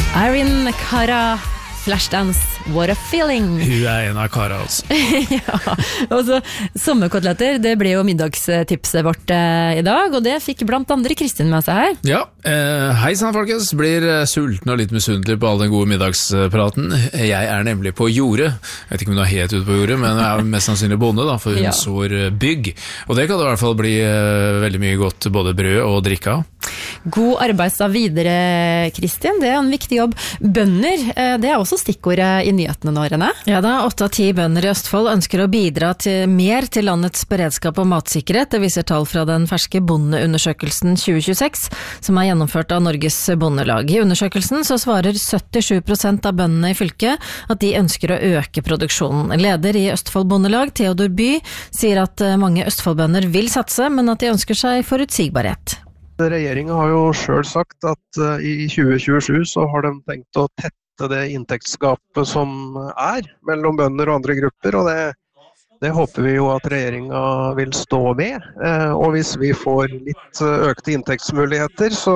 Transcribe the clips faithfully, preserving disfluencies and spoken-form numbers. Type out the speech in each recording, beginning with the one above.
Irene Cara, Flashdance, What a Feeling. Hun er en av kara altså. Ja, og så sommerkoteletter, det ble jo middagstipset vårt eh, i dag, og det fikk blant andre Kristin med seg her. Ja, eh, hei sann folkens, blir sulten og litt misunnelig på all den gode middagspraten. Jeg er nemlig på jordet, jeg vet ikke om hun er helt ute på jordet, men jeg er mest sannsynlig bonde da, for hun Ja. sår bygg. Og det kan det i hvert fall bli eh, veldig mye godt, både brød og drikke av. God arbeidsdag videre, Kristin, det er en viktig jobb. Bønder, eh, det er også stikkordet i nyhetene nå, Rene. Ja da, åtte av ti bønder i Østfold ønsker å bidra til mer til landets beredskap og matsikkerhet. Det viser tall fra den ferske bondeundersøkelsen tjue tjueseks, som er gjennomført av Norges Bondelag. I undersøkelsen så svarer syttisju prosent av bøndene i fylket at de ønsker å øke produksjonen. Leder i Østfold Bondelag, Theodor By, sier at mange Østfoldbønder vil satse, men at de ønsker seg forutsigbarhet. Regjeringen har jo selv sagt at uh, i tjue tjuesju så har de tenkt å tette det inntektsgapet som er mellom bønder og andre grupper, og det, det håper vi jo at regjeringen vil stå ved. Uh, og hvis vi får litt uh, økte inntektsmuligheter, så,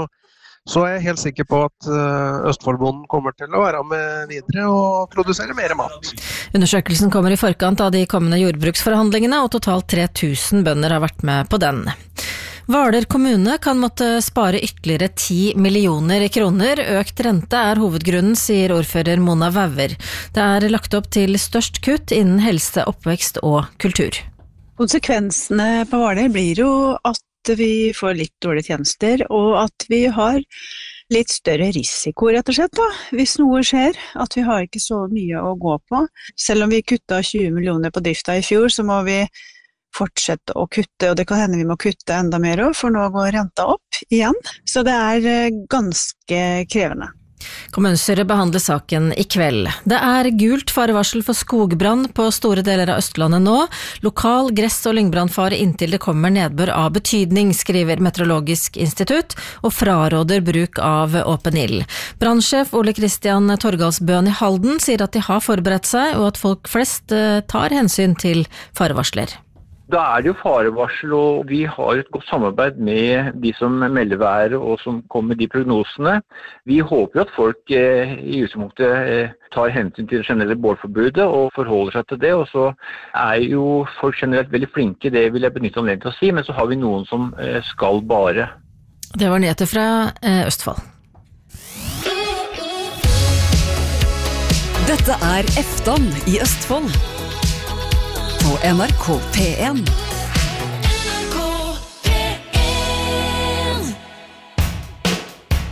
så er jeg helt sikker på at uh, Østfoldbonden kommer til å være med videre og produsere mer mat. Undersøkelsen kommer i forkant av de kommende jordbruksforhandlingene, og totalt tre tusen bønder har vært med på den. Hvaler kommune kan måtte spare ytterligere ti millioner kroner. Økt rente er hovedgrunnen, sier ordfører Mona Vauver. Det er lagt opp til størst kutt innen helse, oppvekst og kultur. Konsekvensene på Hvaler blir jo at vi får litt dårlige tjenester, og at vi har litt større risiko, rett og slett, da. Hvis noe skjer, at vi har ikke så mye å gå på. Selv om vi kuttet tjue millioner på drifta i fjor, så må vi fortsette å kutte, og det kan hende vi må kutte enda mer, for nå går renta opp igjen. Så det er ganske krevende. Kommunestyret behandler saken i kveld. Det er gult farevarsel for skogbrann på store deler av Østlandet nå. Lokal gress- og lyngbrannfare inntil det kommer nedbør av betydning, skriver Meteorologisk institutt, og fraråder bruk av åpen ild. Brannsjef Ole Kristian Torgalsbøen i Halden sier at de har forberedt seg, og at folk flest tar hensyn til farevarsler. Da er det jo farevarsel, og vi har et godt samarbeid med de som melder været og som kommer med de prognosene. Vi håper at folk eh, i utgangspunktet eh, tar hensyn til det generelle bålforbudet og forholder seg til det, og så er jo folk generelt veldig flinke, det vil jeg benytte anledning til å si, men så har vi noen som eh, skal bare. Det var nyheter fra eh, Østfold. Dette er Eftan i Østfold på N R K P en.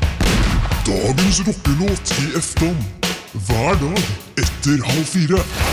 Dagens rockelåt i Eftan hver dag etter halv fire.